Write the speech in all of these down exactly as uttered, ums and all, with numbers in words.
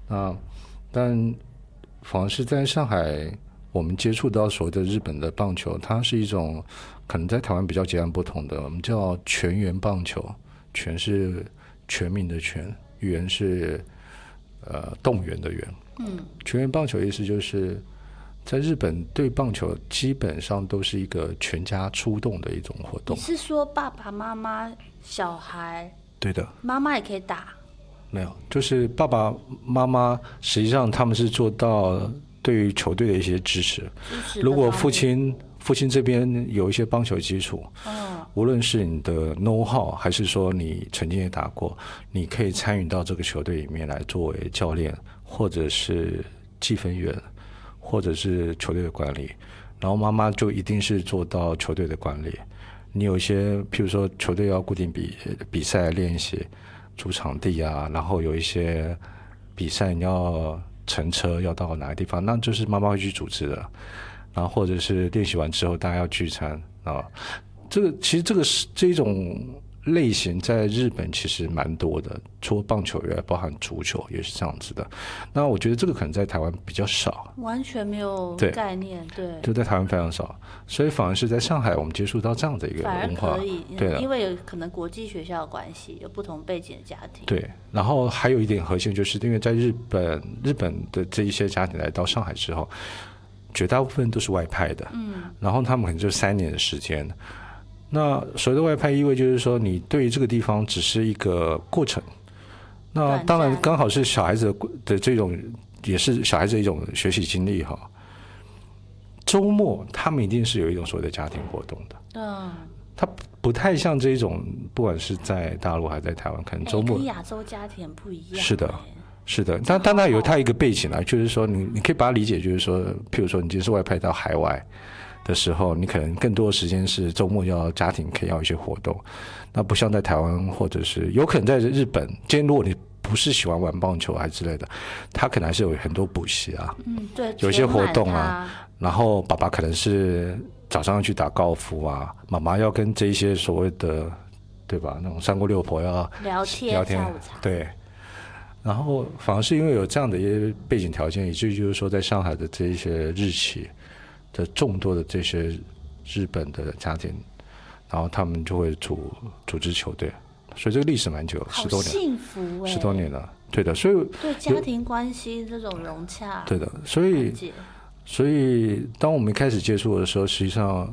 那但反而是在上海，我们接触到所谓的日本的棒球，它是一种可能在台湾比较截然不同的，我们叫全员棒球，全是全民的全，员是呃动员的员。嗯，全员棒球意思就是在日本对棒球基本上都是一个全家出动的一种活动。 你是说爸爸妈妈小孩？对的， 妈妈也可以打？ 没有，就是爸爸妈妈实际上他们是做到对于球队的一些支持。支持如果父亲父亲这边有一些棒球基础，嗯，无论是你的 know how 还是说你曾经也打过，你可以参与到这个球队里面来作为教练，或者是计分员，或者是球队的管理。然后妈妈就一定是做到球队的管理。你有一些譬如说球队要固定比比赛练习，租场地啊，然后有一些比赛你要乘车要到哪个地方，那就是妈妈会去组织的。然后或者是练习完之后大家要聚餐啊，这个其实这个是这种类型在日本其实蛮多的，除了棒球以外，包含足球也是这样子的。那我觉得这个可能在台湾比较少， 完全没有概念，对， 就在台湾非常少，所以反而是在上海我们接触到这样的一个文化， 反而可以， 对， 因为有可能国际学校的关系，有不同背景的家庭， 对。然后还有一点核心，就是因为在日本日本的这一些家庭来到上海之后，绝大部分都是外派的，嗯，然后他们可能就三年的时间。那所谓的外派意味就是说，你对于这个地方只是一个过程。那当然刚好是小孩子的这种，也是小孩子的一种学习经历哈。周末他们一定是有一种所谓的家庭活动的，嗯，它不太像这种，不管是在大陆还是在台湾，可能周末、欸、 跟亚洲家庭不一样， 是的。是的，但但它有它一个背景啊，就是说你你可以把它理解，就是说，譬如说你今天是外派到海外的时候，你可能更多的时间是周末要家庭可以要一些活动，那不像在台湾或者是有可能在日本，今天如果你不是喜欢玩棒球还之类的，他可能还是有很多补习啊，嗯，对，有一些活动啊，然后爸爸可能是早上要去打高尔夫啊，妈妈要跟这一些所谓的对吧那种三姑六婆要聊天聊天，对。然后反而是因为有这样的一些背景条件，以至于就是说在上海的这一些日企的众多的这些日本的家庭，然后他们就会组组织球队，所以这个历史蛮久，十多年， 幸福欸， 十多年了，对的，所以对家庭关系这种融洽， 对的，所以所以当我们开始接触的时候，实际上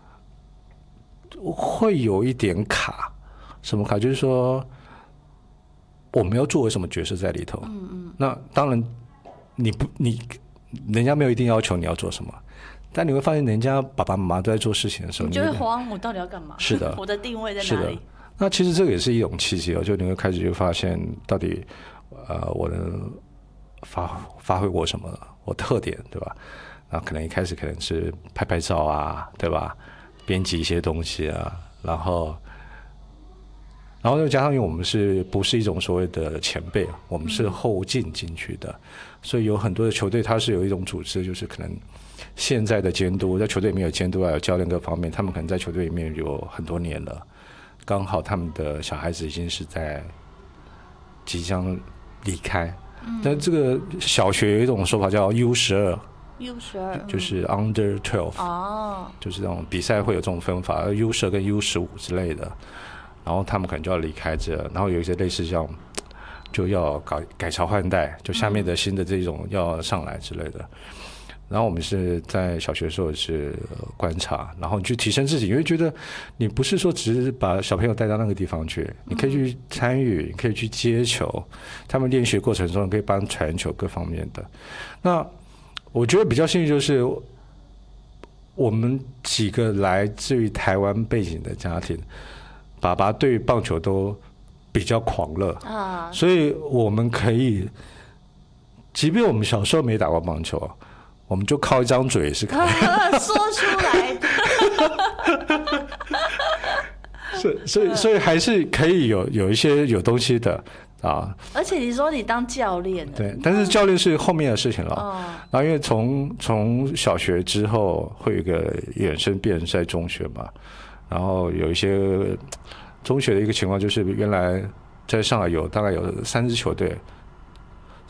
会有一点卡，什么卡？就是说我们要做什么角色在里头？嗯嗯。那当然，你不你人家没有一定要求你要做什么，但你会发现人家爸爸妈妈都在做事情的时候， 你就会慌，我到底要干嘛？ 是的， 我的定位在哪里？ 是的。那其实这个也是一种契机哦，就你会开始就发现到底呃我能发发挥我什么我特点，对吧？那可能一开始可能是拍拍照啊，对吧？编辑一些东西啊，然后。然后又加上，因为我们是不是一种所谓的前辈，我们是后进进去的，嗯、所以有很多的球队它是有一种组织，就是可能现在的监督在球队里面有监督啊，有教练各方面，他们可能在球队里面有很多年了，刚好他们的小孩子已经是在即将离开。嗯、但这个小学有一种说法叫 U 十二。 U 十二就是 Under 十二，哦，就是这种比赛会有这种分法 ，U 十二跟 U 十五之类的。然后他们可能就要离开这，然后有一些类似像就要改改朝换代，就下面的新的这种要上来之类的。嗯、然后我们是在小学的时候是观察，然后你去提升自己，因为觉得你不是说只是把小朋友带到那个地方去，你可以去参与，你可以去接球，他们练习过程中你可以帮传球各方面的。那我觉得比较幸运就是我们几个来自于台湾背景的家庭。爸爸对棒球都比较狂热啊，所以我们可以，即便我们小时候没打过棒球，我们就靠一张嘴是可以说出来的。 所以，所以，所以还是可以有有一些有东西的啊。 而且你说你当教练， 对，但是教练是后面的事情了。哦、然后因为从从小学之后会有一个衍生变成在中学嘛。然后有一些中学的一个情况，就是原来在上海有大概有三支球队，